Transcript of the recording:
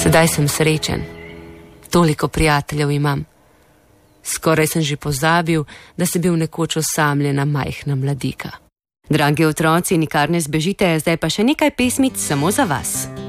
Sedaj sem srečen. Toliko prijateljev imam. Skoraj sem že pozabil, da sem bil nekoč osamljena majhna mladika. Dragi otroci, nikar ne zbežite, zdaj pa še nekaj pesmic samo za vas.